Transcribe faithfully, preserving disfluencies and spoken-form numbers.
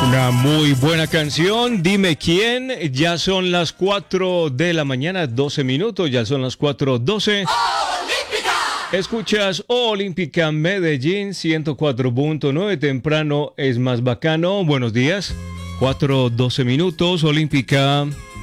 Una muy buena canción, dime quién, ya son las cuatro de la mañana, doce minutos, ya son las cuatro doce. Escuchas Olímpica Medellín ciento cuatro punto nueve, temprano es más bacano, buenos días, cuatro doce minutos, Olímpica